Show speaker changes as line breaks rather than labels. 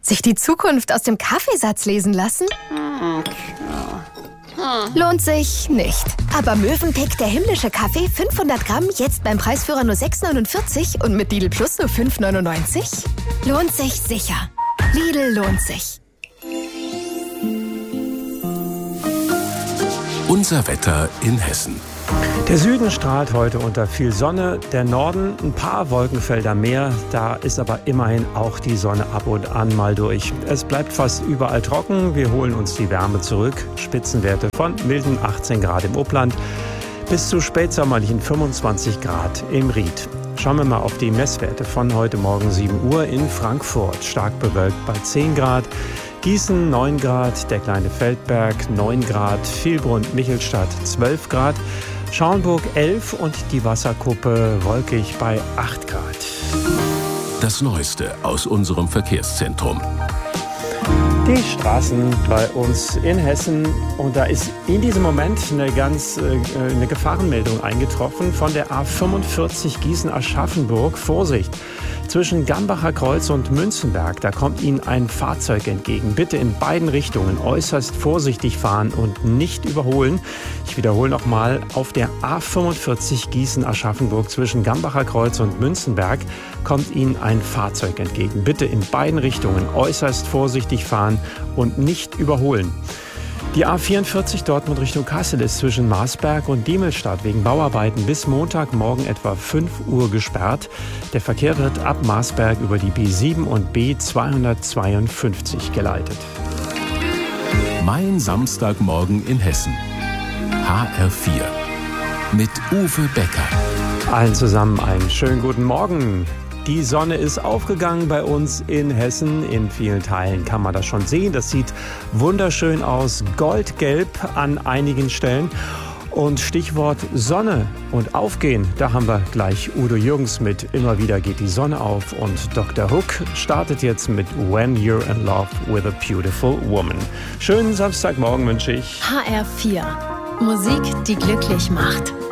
Sich die Zukunft aus dem Kaffeesatz lesen lassen? Lohnt sich nicht. Aber Mövenpick, der himmlische Kaffee, 500 Gramm, jetzt beim Preisführer nur 6,49 und mit Lidl Plus nur 5,99? Lohnt sich sicher. Lidl lohnt sich.
Unser Wetter in Hessen.
Der Süden strahlt heute unter viel Sonne, der Norden ein paar Wolkenfelder mehr, da ist aber immerhin auch die Sonne ab und an mal durch. Es bleibt fast überall trocken, wir holen uns die Wärme zurück, Spitzenwerte von milden 18 Grad im Upland bis zu spätsommerlichen 25 Grad im Ried. Schauen wir mal auf die Messwerte von heute Morgen 7 Uhr in Frankfurt, stark bewölkt bei 10 Grad. Gießen 9 Grad, der kleine Feldberg 9 Grad, Vilbrunnn-Michelstadt 12 Grad, Schauenburg 11 und die Wasserkuppe wolkig bei 8 Grad.
Das Neueste aus unserem Verkehrszentrum.
Die Straßen bei uns in Hessen, und da ist in diesem Moment eine Gefahrenmeldung eingetroffen von der A45 Gießen-Aschaffenburg. Vorsicht! Zwischen Gambacher Kreuz und Münzenberg, da kommt Ihnen ein Fahrzeug entgegen. Bitte in beiden Richtungen äußerst vorsichtig fahren und nicht überholen. Ich wiederhole nochmal, auf der A45 Gießen-Aschaffenburg zwischen Gambacher Kreuz und Münzenberg kommt Ihnen ein Fahrzeug entgegen. Bitte in beiden Richtungen äußerst vorsichtig fahren und nicht überholen. Die A44 Dortmund Richtung Kassel ist zwischen Marsberg und Diemelstadt wegen Bauarbeiten bis Montagmorgen etwa 5 Uhr gesperrt. Der Verkehr wird ab Marsberg über die B7 und B252 geleitet.
Mein Samstagmorgen in Hessen. HR4 mit Uwe Becker.
Allen zusammen einen schönen guten Morgen. Die Sonne ist aufgegangen bei uns in Hessen. In vielen Teilen kann man das schon sehen. Das sieht wunderschön aus, goldgelb an einigen Stellen. Und Stichwort Sonne und Aufgehen, da haben wir gleich Udo Jürgens mit Immer wieder geht die Sonne auf. Und Dr. Hook startet jetzt mit When You're in Love with a Beautiful Woman. Schönen Samstagmorgen wünsche ich.
HR4. Musik, die glücklich macht.